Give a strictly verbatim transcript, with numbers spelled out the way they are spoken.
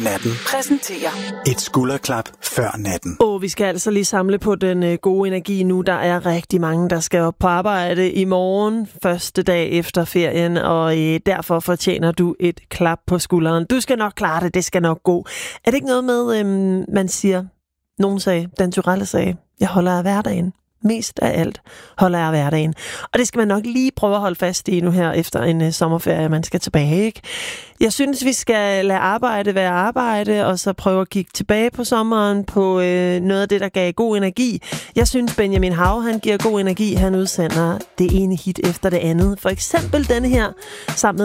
Natten præsenterer et skulderklap før natten. Åh, oh, vi skal altså lige samle på den øh, gode energi nu. Der er rigtig mange, der skal op på arbejde i morgen, første dag efter ferien, og øh, derfor fortjener du et klap på skulderen. Du skal nok klare det, det skal nok gå. Er det ikke noget med, øh, man siger, nogen sagde, Dan Turelle sagde, jeg holder af hverdagen. Mest af alt holder jeg af hverdagen. Og det skal man nok lige prøve at holde fast i nu her efter en uh, sommerferie, man skal tilbage, ikke? Jeg synes, vi skal lade arbejde være arbejde, og så prøve at kigge tilbage på sommeren på uh, noget af det, der gav god energi. Jeg synes, Benjamin Hav, han giver god energi. Han udsender det ene hit efter det andet. For eksempel denne her, sammen med